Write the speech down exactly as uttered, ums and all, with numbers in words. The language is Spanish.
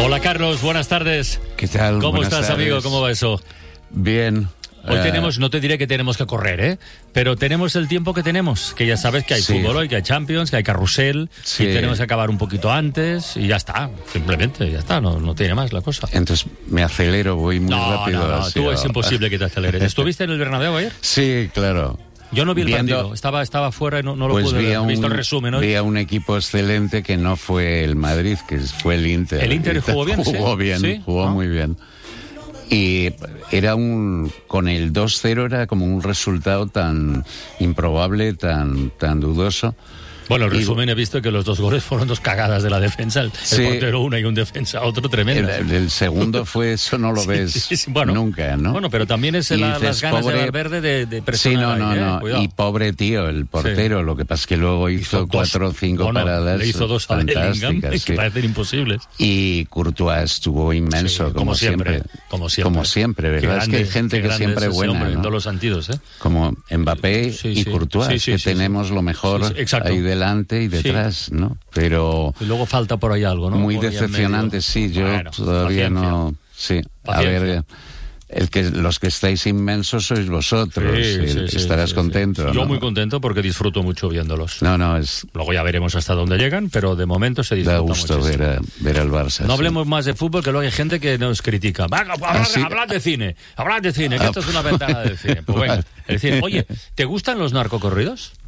Hola Carlos, buenas tardes. ¿Qué tal? ¿Cómo Buenas estás, tardes. amigo? ¿Cómo va eso? Bien. Hoy eh, tenemos, no te diré que tenemos que correr, ¿eh? Pero tenemos el tiempo que tenemos, que ya sabes que hay Sí. fútbol hoy, que hay Champions, que hay carrusel, Sí. y tenemos que acabar un poquito antes, y ya está, simplemente, ya está, no, no tiene más la cosa. Entonces me acelero, voy muy No, rápido. no, no, así, tú es oh. imposible que te aceleres. ¿Estuviste en el Bernabéu ayer? Sí, claro. Yo no vi el Viendo- partido, estaba, estaba fuera y no, no lo Pues pude vi ver. a He un, visto el resumen hoy. vi a un equipo excelente que no fue el Madrid, que fue el Inter. ¿El Inter jugó bien? Jugó ¿Sí? bien, ¿Sí? jugó Ah. muy bien. Y era un, con el dos cero era como un resultado tan improbable, tan, tan dudoso. Bueno, el Y- resumen he visto que los dos goles fueron dos cagadas de la defensa. El, Sí. el portero una y un defensa otro, tremendo. El, el segundo fue, eso no lo ves Sí, sí, bueno, nunca, ¿no? Bueno, pero también es Y la- dices, las ganas pobre- de Valverde de, de Sí, presionar no, no, ahí, ¿eh? no. Cuidado. Y pobre tío, el portero. Lo que pasa es que luego hizo, dos- cuatro o cinco bueno, paradas le hizo dos a Bellingham fantásticas. que sí. parecen imposibles. Y Courtois estuvo inmenso, Sí, como, siempre. Como siempre. Como siempre, ¿verdad? Qué es que hay grande, gente qué que grande siempre es es ese buena, hombre, en ¿no? todos los sentidos, ¿eh? Como Mbappé Sí, y sí. Courtois, Sí, sí, que sí, tenemos lo mejor Sí, sí, exacto. ahí delante y detrás, ¿no? Pero Y luego falta por ahí algo, ¿no? muy Por ahí en decepcionante, medio. sí. Yo Bueno, todavía paciencia. no... Sí, Paciencia. a ver... El que, los que estáis inmensos sois vosotros. Sí, el- sí, sí, estarás sí, contento, sí. Yo ¿no? muy contento porque disfruto mucho viéndolos. No, no, es... Luego ya veremos hasta dónde llegan, pero de momento se disfruta Da gusto muchísimo. ver, a- ver al Barça. No sí. hablemos más de fútbol, que luego hay gente que nos critica. Venga, hablad, ¿Ah, sí? hablad de cine, hablad de cine, que Ah, esto es una ventana de cine. Pues venga, vale. el cine. Oye, ¿te gustan los narcocorridos?